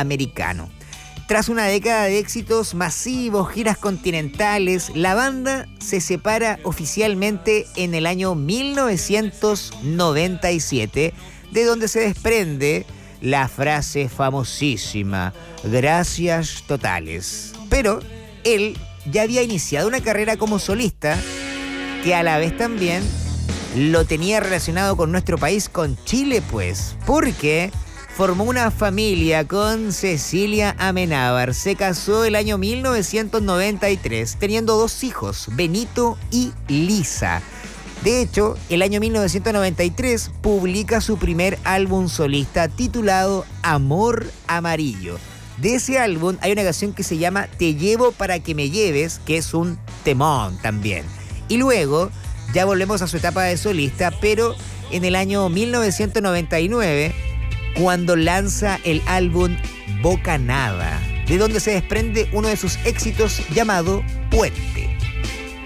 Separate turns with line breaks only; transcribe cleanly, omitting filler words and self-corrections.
americano. Tras una década de éxitos masivos, giras continentales, la banda se separa oficialmente en el año 1997, de donde se desprende la frase famosísima, gracias totales. Pero él ya había iniciado una carrera como solista que a la vez también lo tenía relacionado con nuestro país, con Chile pues, porque formó una familia con Cecilia Amenábar. Se casó el año 1993, teniendo 2 hijos, Benito y Lisa. De hecho, el año 1993 publica su primer álbum solista titulado Amor Amarillo. De ese álbum hay una canción que se llama Te llevo para que me lleves, que es un temón también. Y luego ya volvemos a su etapa de solista, pero en el año 1999, cuando lanza el álbum Bocanada, de donde se desprende uno de sus éxitos llamado Puente.